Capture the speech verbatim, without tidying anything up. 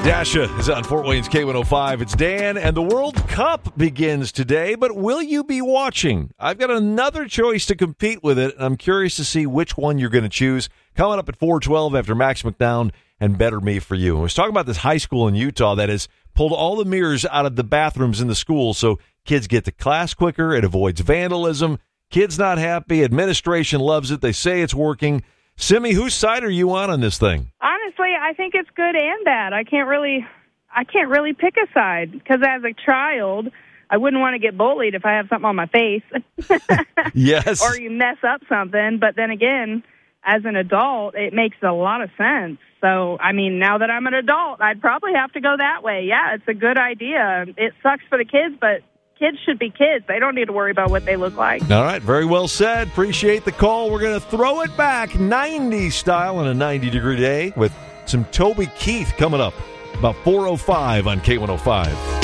Dasha is on Fort Wayne's K one oh five. It's Dan, and the World Cup begins today, but will you be watching? I've got another choice to compete with it, and I'm curious to see which one you're going to choose. Coming up at four twelve after Max McDowell and Better Me For You. I was talking about this high school in Utah that has pulled all the mirrors out of the bathrooms in the school so kids get to class quicker. It avoids vandalism. Kids not happy. Administration loves it. They say it's working. Simi, whose side are you on on this thing? Honestly, I think it's good and bad. I can't really, I can't really pick a side because as a child, I wouldn't want to get bullied if I have something on my face. Yes. Or you mess up something. But then again, as an adult, it makes a lot of sense. So, I mean, now that I'm an adult, I'd probably have to go that way. Yeah, it's a good idea. It sucks for the kids, but kids should be kids. They don't need to worry about what they look like. All right, very well said. Appreciate the call. We're going to throw it back nineties style on a ninety-degree day with some Toby Keith coming up about four oh five on K one oh five.